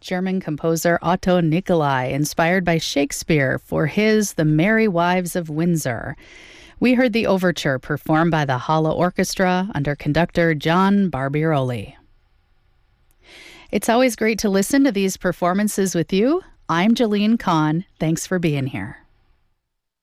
German composer Otto Nicolai, inspired by Shakespeare for his The Merry Wives of Windsor. We heard the overture performed by the Halle Orchestra under conductor John Barbirolli. It's always great to listen to these performances with you. I'm Jolene Kahn. Thanks for being here.